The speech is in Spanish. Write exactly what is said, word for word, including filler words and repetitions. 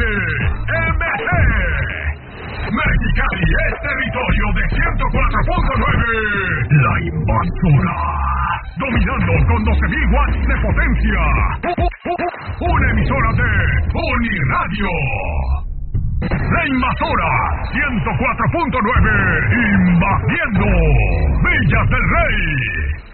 M G. Mexicali es territorio de ciento cuatro punto nueve. La Invasora. Dominando con doce mil watts de potencia. Una emisora de Uniradio. La Invasora ciento cuatro punto nueve. Invadiendo Villas del Rey.